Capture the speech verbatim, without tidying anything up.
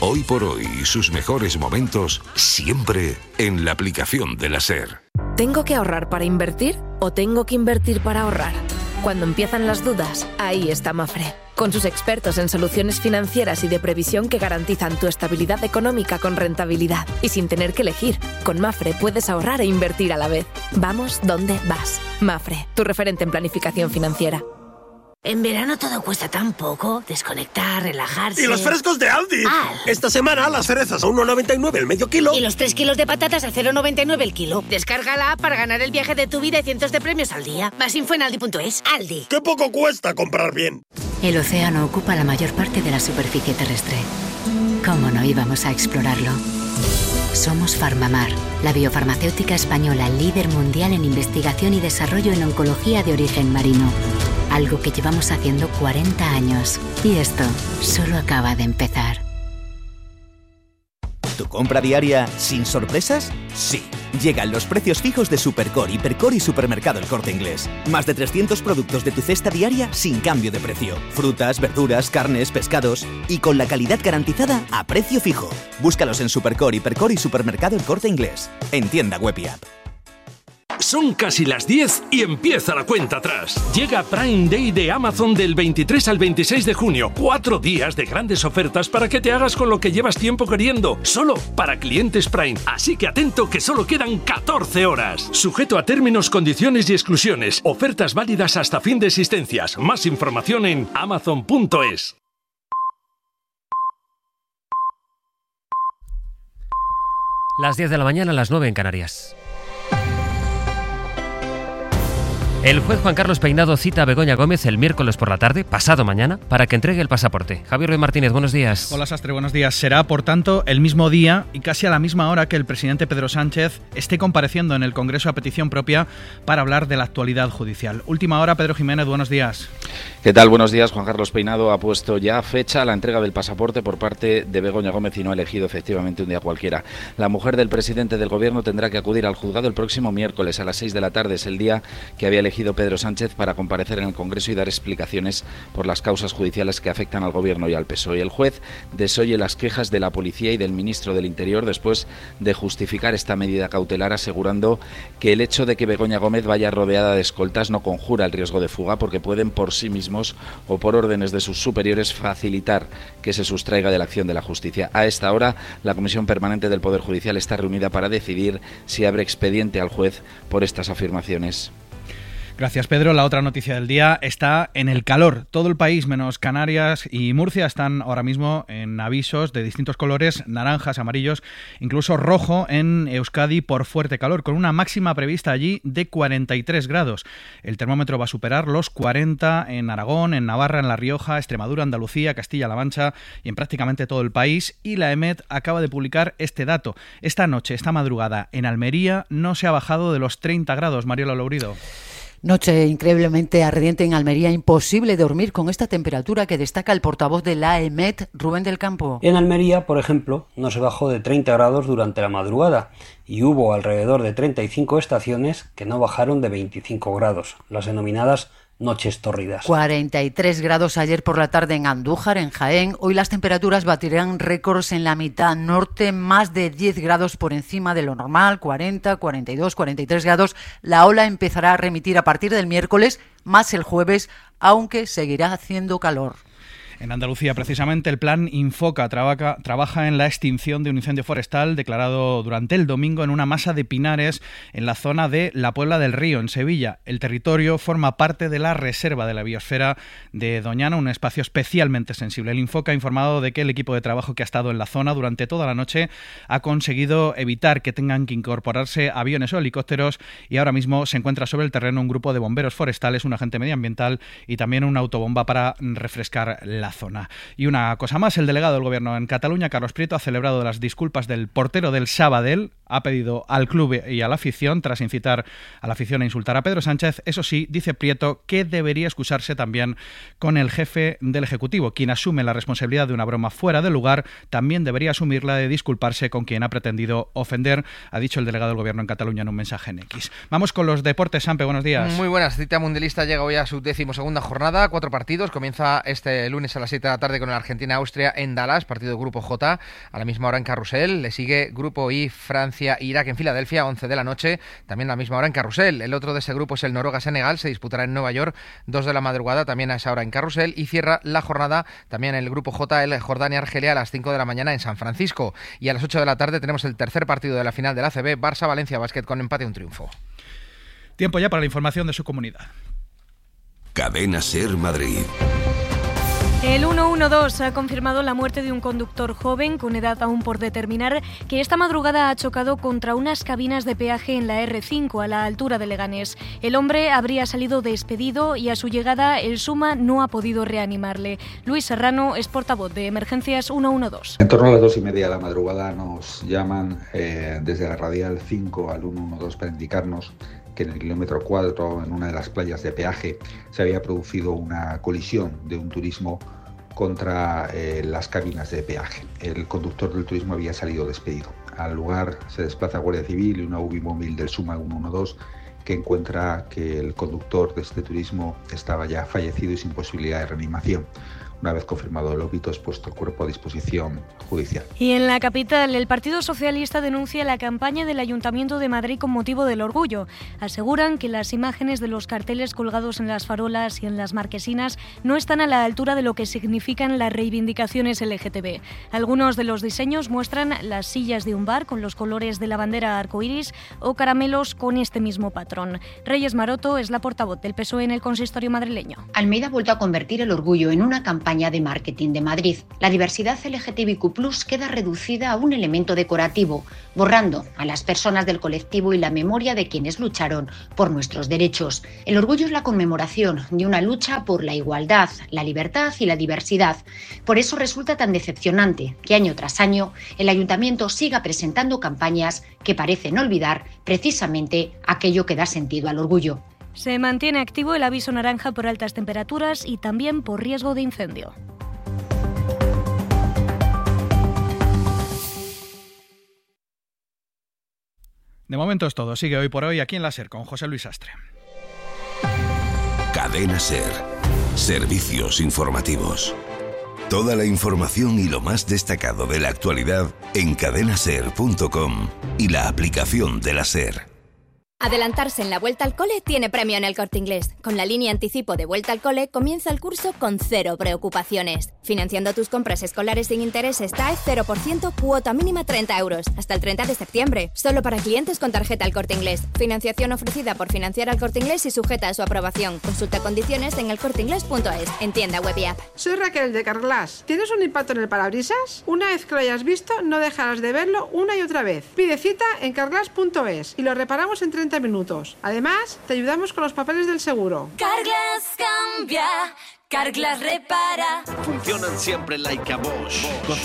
Hoy por hoy y sus mejores momentos siempre en la aplicación de la SER. ¿Tengo que ahorrar para invertir o tengo que invertir para ahorrar? Cuando empiezan las dudas, ahí está Mafre, con sus expertos en soluciones financieras y de previsión que garantizan tu estabilidad económica con rentabilidad y sin tener que elegir. Con Mafre puedes ahorrar e invertir a la vez. Vamos donde vas. Mafre, tu referente en planificación financiera. En verano todo cuesta tan poco. Desconectar, relajarse... ¡Y los frescos de Aldi! Al. Esta semana las cerezas a uno noventa y nueve el medio kilo. Y los tres kilos de patatas a cero noventa y nueve el kilo. Descarga la app para ganar el viaje de tu vida y cientos de premios al día. Más info en aldi punto es. Aldi. ¡Qué poco cuesta comprar bien! El océano ocupa la mayor parte de la superficie terrestre. ¿Cómo no íbamos a explorarlo? Somos Farmamar, la biofarmacéutica española líder mundial en investigación y desarrollo en oncología de origen marino. Algo que llevamos haciendo cuarenta años. Y esto solo acaba de empezar. ¿Tu compra diaria sin sorpresas? Sí. Llegan los precios fijos de Supercore, Hipercore y Supermercado El Corte Inglés. Más de trescientos productos de tu cesta diaria sin cambio de precio. Frutas, verduras, carnes, pescados. Y con la calidad garantizada a precio fijo. Búscalos en Supercore, Hipercore y Supermercado El Corte Inglés. En tienda web y app. Son casi las diez y empieza la cuenta atrás. Llega Prime Day de Amazon del veintitrés al veintiséis de junio. Cuatro días de grandes ofertas para que te hagas con lo que llevas tiempo queriendo. Solo para clientes Prime. Así que atento que solo quedan catorce horas. Sujeto a términos, condiciones y exclusiones. Ofertas válidas hasta fin de existencias. Más información en amazon punto es. Las diez de la mañana, las nueve en Canarias. El juez Juan Carlos Peinado cita a Begoña Gómez el miércoles por la tarde, pasado mañana, para que entregue el pasaporte. Javier Ruiz Martínez, buenos días. Hola Sastre, buenos días. Será, por tanto, el mismo día y casi a la misma hora que el presidente Pedro Sánchez esté compareciendo en el Congreso a petición propia para hablar de la actualidad judicial. Última hora, Pedro Jiménez, buenos días. ¿Qué tal? Buenos días. Juan Carlos Peinado ha puesto ya fecha a la entrega del pasaporte por parte de Begoña Gómez y no ha elegido efectivamente un día cualquiera. La mujer del presidente del Gobierno tendrá que acudir al juzgado el próximo miércoles a las seis de la tarde. Es el día que había elegido Pedro Sánchez para comparecer en el Congreso y dar explicaciones por las causas judiciales que afectan al Gobierno y al P S O E. El juez desoye las quejas de la policía y del ministro del Interior después de justificar esta medida cautelar, asegurando que el hecho de que Begoña Gómez vaya rodeada de escoltas no conjura el riesgo de fuga, porque pueden por sí mismos o por órdenes de sus superiores facilitar que se sustraiga de la acción de la justicia. A esta hora, la Comisión Permanente del Poder Judicial está reunida para decidir si abre expediente al juez por estas afirmaciones. Gracias, Pedro. La otra noticia del día está en el calor. Todo el país, menos Canarias y Murcia, están ahora mismo en avisos de distintos colores, naranjas, amarillos, incluso rojo en Euskadi por fuerte calor, con una máxima prevista allí de cuarenta y tres grados. El termómetro va a superar los cuarenta en Aragón, en Navarra, en La Rioja, Extremadura, Andalucía, Castilla-La Mancha y en prácticamente todo el país. Y la EMET acaba de publicar este dato. Esta noche, esta madrugada, en Almería no se ha bajado de los treinta grados. Mariola Lourido. Noche increíblemente ardiente en Almería, imposible dormir con esta temperatura que destaca el portavoz de la EMET, Rubén del Campo. En Almería, por ejemplo, no se bajó de treinta grados durante la madrugada y hubo alrededor de treinta y cinco estaciones que no bajaron de veinticinco grados, las denominadas noches tórridas. cuarenta y tres grados ayer por la tarde en Andújar, en Jaén. Hoy las temperaturas batirán récords en la mitad norte, más de diez grados por encima de lo normal, cuarenta, cuarenta y dos, cuarenta y tres grados. La ola empezará a remitir a partir del miércoles, más el jueves, aunque seguirá haciendo calor. En Andalucía, precisamente, el plan Infoca trabaja, trabaja en la extinción de un incendio forestal declarado durante el domingo en una masa de pinares en la zona de la Puebla del Río, en Sevilla. El territorio forma parte de la Reserva de la Biosfera de Doñana, un espacio especialmente sensible. El Infoca ha informado de que el equipo de trabajo que ha estado en la zona durante toda la noche ha conseguido evitar que tengan que incorporarse aviones o helicópteros y ahora mismo se encuentra sobre el terreno un grupo de bomberos forestales, un agente medioambiental y también una autobomba para refrescar la zona. Y una cosa más, el delegado del Gobierno en Cataluña, Carlos Prieto, ha celebrado las disculpas del portero del Sabadell, ha pedido al club y a la afición, tras incitar a la afición a insultar a Pedro Sánchez. Eso sí, dice Prieto que debería excusarse también con el jefe del Ejecutivo. Quien asume la responsabilidad de una broma fuera de lugar también debería asumirla de disculparse con quien ha pretendido ofender, ha dicho el delegado del Gobierno en Cataluña en un mensaje en X. Vamos con los deportes. Sampe, buenos días. Muy buenas. Cita mundialista llega hoy a su decimosegunda jornada, cuatro partidos. Comienza este lunes a las siete de la tarde con el Argentina-Austria en Dallas, partido Grupo J. A la misma hora en Carrusel. Le sigue Grupo I, Francia-Irak en Filadelfia, once de la noche. También a la misma hora en Carrusel. El otro de ese grupo es el Noruega-Senegal. Se disputará en Nueva York, dos de la madrugada, también a esa hora en Carrusel. Y cierra la jornada también el Grupo J, el Jordania-Argelia, a las cinco de la mañana en San Francisco. Y a las ocho de la tarde tenemos el tercer partido de la final de la A C B, Barça-Valencia Basket, con empate y un triunfo. Tiempo ya para la información de su comunidad. Cadena Ser Madrid. El ciento doce ha confirmado la muerte de un conductor joven con edad aún por determinar que esta madrugada ha chocado contra unas cabinas de peaje en la erre cinco a la altura de Leganés. El hombre habría salido despedido y a su llegada el SUMA no ha podido reanimarle. Luis Serrano es portavoz de Emergencias ciento doce. En torno a las dos y media de la madrugada nos llaman eh, desde la radial cinco al ciento doce para indicarnos que en el kilómetro cuatro, en una de las playas de peaje, se había producido una colisión de un turismo contra eh, las cabinas de peaje. El conductor del turismo había salido despedido. Al lugar se desplaza Guardia Civil y una U B I móvil del SUMA ciento doce que encuentra que el conductor de este turismo estaba ya fallecido y sin posibilidad de reanimación. Una vez confirmado el óbito, es puesto el cuerpo a disposición judicial. Y en la capital, el Partido Socialista denuncia la campaña del Ayuntamiento de Madrid con motivo del orgullo. Aseguran que las imágenes de los carteles colgados en las farolas y en las marquesinas no están a la altura de lo que significan las reivindicaciones L G T B. Algunos de los diseños muestran las sillas de un bar con los colores de la bandera arcoiris o caramelos con este mismo patrón. Reyes Maroto es la portavoz del P S O E en el consistorio madrileño. Almeida ha vuelto a convertir el orgullo en una campaña de marketing de Madrid. La diversidad L G T B Q plus, queda reducida a un elemento decorativo, borrando a las personas del colectivo y la memoria de quienes lucharon por nuestros derechos. El orgullo es la conmemoración de una lucha por la igualdad, la libertad y la diversidad. Por eso resulta tan decepcionante que año tras año el Ayuntamiento siga presentando campañas que parecen olvidar precisamente aquello que da sentido al orgullo. Se mantiene activo el aviso naranja por altas temperaturas y también por riesgo de incendio. De momento es todo. Sigue Hoy por Hoy aquí en la SER con José Luis Astre. Cadena SER. Servicios informativos. Toda la información y lo más destacado de la actualidad en cadena ser punto com y la aplicación de la SER. Adelantarse en la vuelta al cole tiene premio en El Corte Inglés. Con la línea anticipo de vuelta al cole comienza el curso con cero preocupaciones. Financiando tus compras escolares sin intereses T A E cero por ciento, cuota mínima treinta euros, hasta el treinta de septiembre. Solo para clientes con tarjeta El Corte Inglés. Financiación ofrecida por Financiar al Corte Inglés y sujeta a su aprobación. Consulta condiciones en el corte inglés punto es, en tienda web y app. Soy Raquel de Carglass. ¿Tienes un impacto en el parabrisas? Una vez que lo hayas visto, no dejarás de verlo una y otra vez. Pide cita en carglass punto es y lo reparamos en treinta minutos. Además, te ayudamos con los papeles del seguro. Carglass cambia, Carglass repara. Funcionan siempre like a Bosch.